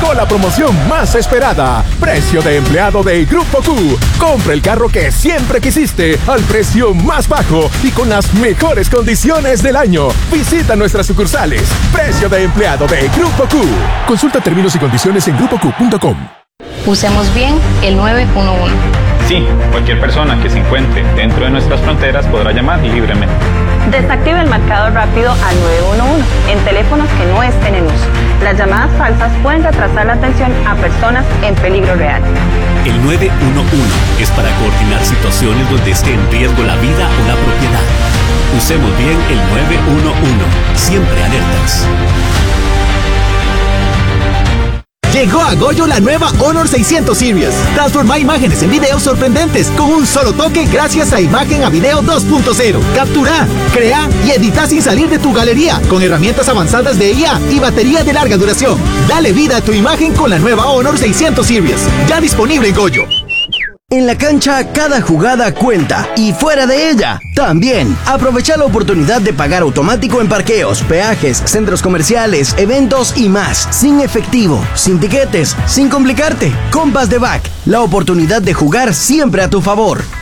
llegó la promoción más esperada. Precio de empleado de Grupo Q. Compra el carro que siempre quisiste al precio más bajo y con las mejores condiciones del año. Visita nuestras sucursales. Precio de empleado de Grupo Q. Consulta términos y condiciones en grupoq.com. Usemos bien el 911. Sí, cualquier persona que se encuentre dentro de nuestras fronteras podrá llamar libremente. Desactive el marcador rápido al 911 en teléfonos que no estén en uso. Las llamadas falsas pueden retrasar la atención a personas en peligro real. El 911 es para coordinar situaciones donde esté en riesgo la vida o la propiedad. Usemos bien el 911, siempre alertas. Llegó a Goyo la nueva Honor 600 Series. Transforma imágenes en videos sorprendentes con un solo toque gracias a Imagen a Video 2.0. Captura, crea y edita sin salir de tu galería con herramientas avanzadas de IA y batería de larga duración. Dale vida a tu imagen con la nueva Honor 600 Series. Ya disponible en Goyo. En la cancha, cada jugada cuenta y fuera de ella también. Aprovecha la oportunidad de pagar automático en parqueos, peajes, centros comerciales, eventos y más. Sin efectivo, sin tiquetes, sin complicarte. Con Paz de Back, la oportunidad de jugar siempre a tu favor.